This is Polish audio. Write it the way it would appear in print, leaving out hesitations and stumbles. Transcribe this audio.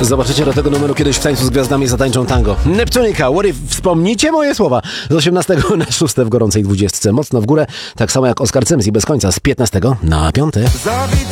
Zobaczycie do tego numeru kiedyś w Tańcu z Gwiazdami zatańczą tango. Neptunika, what if, wspomnicie moje słowa. Z 18 na 6 w gorącej 20. Mocno w górę, tak samo jak Oskar Cymz i bez końca z 15 na 5.